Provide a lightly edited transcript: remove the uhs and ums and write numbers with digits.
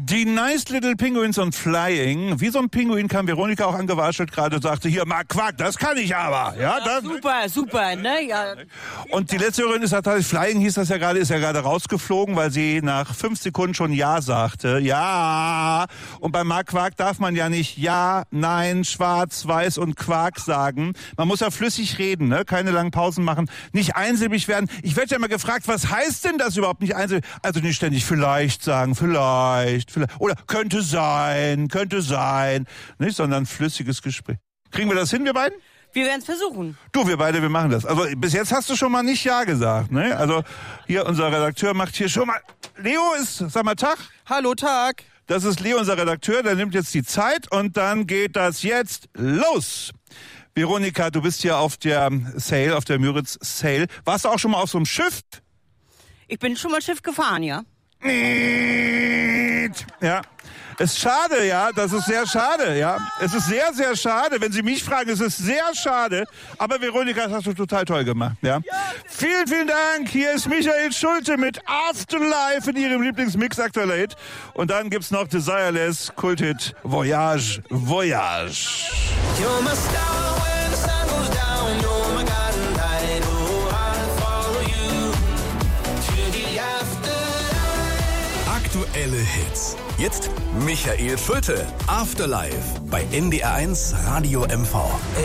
Die Nice Little Penguins on Flying. Wie so ein Pinguin kam Veronika auch angewatschelt gerade, sagte, hier, Mark Quark, das kann ich aber. Ja, das Super, ne? Ja. Und die letzte Hörerin ist tatsächlich, Flying hieß das ja gerade, ist ja gerade rausgeflogen, weil sie nach 5 Sekunden schon Ja sagte. Ja. Und bei Mark Quark darf man ja nicht Ja, Nein, Schwarz, Weiß und Quark sagen. Man muss ja flüssig reden, ne? Keine langen Pausen machen, nicht einsilbig werden. Ich werde ja immer gefragt, was heißt denn das überhaupt nicht einsilbig? Also nicht ständig vielleicht sagen, vielleicht. Oder könnte sein, nicht, sondern flüssiges Gespräch. Kriegen wir das hin, wir beiden? Wir werden es versuchen. Du, wir machen das. Also bis jetzt hast du schon mal nicht Ja gesagt, ne? Also hier unser Redakteur macht hier schon mal. Leo ist, sag mal Tag. Hallo, Tag. Das ist Leo, unser Redakteur, der nimmt jetzt die Zeit und dann geht das jetzt los. Veronika, du bist hier auf der Sail, auf der Müritz Sail. Warst du auch schon mal auf so einem Schiff? Ich bin schon mal Schiff gefahren, ja. Ja, ist schade, ja, das ist sehr schade, ja. Es ist sehr, sehr schade. Wenn Sie mich fragen, es ist sehr schade. Aber Veronika, das hast du total toll gemacht, ja. Vielen, vielen Dank. Hier ist Michael Schulte mit Afterlife in Ihrem Lieblingsmix aktueller Hit. Und dann gibt's noch Desireless, Kulthit, Voyage, Voyage. You're my star when the sun goes down. You're my guiding light. Oh, I follow you to the afterlife. Aktuelle Hits. Jetzt Michael Schulte. Afterlife bei NDR1 Radio MV.